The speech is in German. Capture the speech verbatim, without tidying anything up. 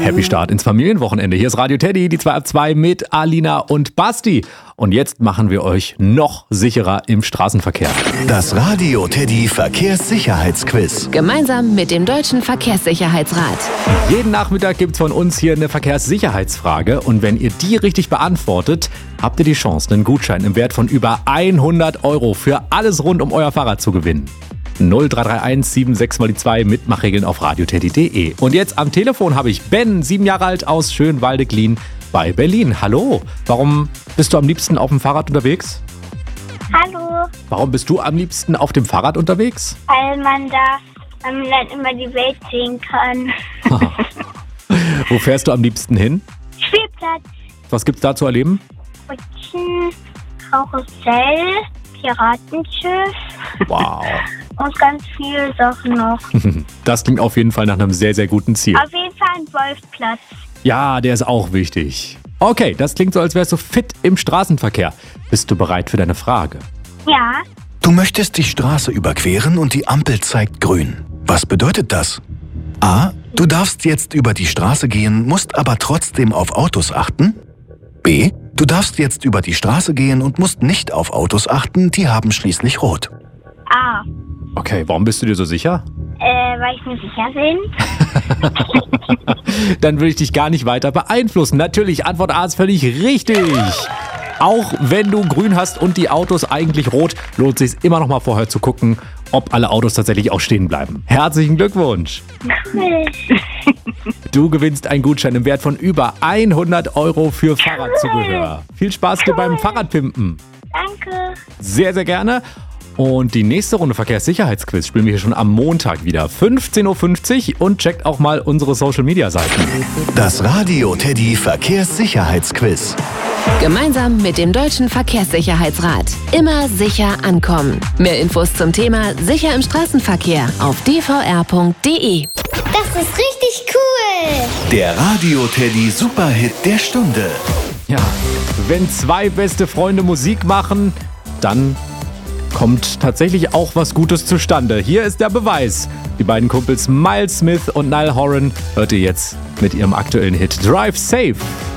Happy Start ins Familienwochenende. Hier ist Radio Teddy, die zwei ab zwei mit Alina und Basti. Und jetzt machen wir euch noch sicherer im Straßenverkehr. Das Radio Teddy Verkehrssicherheitsquiz. Gemeinsam mit dem Deutschen Verkehrssicherheitsrat. Jeden Nachmittag gibt's von uns hier eine Verkehrssicherheitsfrage. Und wenn ihr die richtig beantwortet, habt ihr die Chance, einen Gutschein im Wert von über hundert Euro für alles rund um euer Fahrrad zu gewinnen. null drei drei eins sieben sechs mal die zwei, Mitmachregeln auf radioteddy punkt de. Und jetzt am Telefon habe ich Ben, sieben Jahre alt, aus Schönwalde-Glien bei Berlin. Hallo, warum bist du am liebsten auf dem Fahrrad unterwegs? Hallo, Warum bist du am liebsten auf dem Fahrrad unterwegs? weil man da ähm, dann immer die Welt sehen kann. Wo fährst du am liebsten hin? Spielplatz, Was gibt's da zu erleben? Rutschen, Karussell, Piratenschiff Wow. und ganz viele Sachen noch. Das klingt auf jeden Fall nach einem sehr, sehr guten Ziel. Auf jeden Fall ein Wolfplatz. Ja, der ist auch wichtig. Okay, das klingt so, als wärst du fit im Straßenverkehr. Bist du bereit für deine Frage? Ja, Du möchtest die Straße überqueren und die Ampel zeigt grün. Was bedeutet das? A. Du darfst jetzt über die Straße gehen, musst aber trotzdem auf Autos achten. B. Du darfst jetzt über die Straße gehen und musst nicht auf Autos achten, die haben schließlich rot. A, Okay, warum bist du dir so sicher? äh, weil ich mir sicher bin. Dann will ich dich gar nicht weiter beeinflussen. Natürlich, Antwort A ist völlig richtig. Auch wenn du grün hast und die Autos eigentlich rot, lohnt es sich immer noch mal vorher zu gucken, ob alle Autos tatsächlich auch stehen bleiben. Herzlichen Glückwunsch. Cool. Du gewinnst einen Gutschein im Wert von über hundert Euro für Fahrradzubehör. Viel Spaß dir beim Fahrradpimpen. Danke. Sehr, sehr gerne. Und die nächste Runde Verkehrssicherheitsquiz spielen wir hier schon am Montag wieder. fünfzehn Uhr fünfzig und checkt auch mal unsere Social-Media-Seiten. Das Radio Teddy Verkehrssicherheitsquiz. Gemeinsam mit dem Deutschen Verkehrssicherheitsrat. Immer sicher ankommen. Mehr Infos zum Thema Sicher im Straßenverkehr auf d v r punkt de. Das ist richtig cool. Der Radio Teddy Superhit der Stunde. Ja, wenn zwei beste Freunde Musik machen, dann kommt tatsächlich auch was Gutes zustande. Hier ist der Beweis. Die beiden Kumpels Miles Smith und Niall Horan hört ihr jetzt mit ihrem aktuellen Hit Drive Safe.